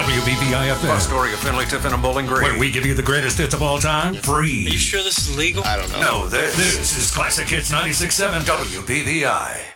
WBVI FM. Astoria, Finley, Tiffin, and Bowling Green. Where we give you the greatest hits of all time, free. Are you sure this is legal? I don't know. No, this is Classic Hits 96.7 WBVI.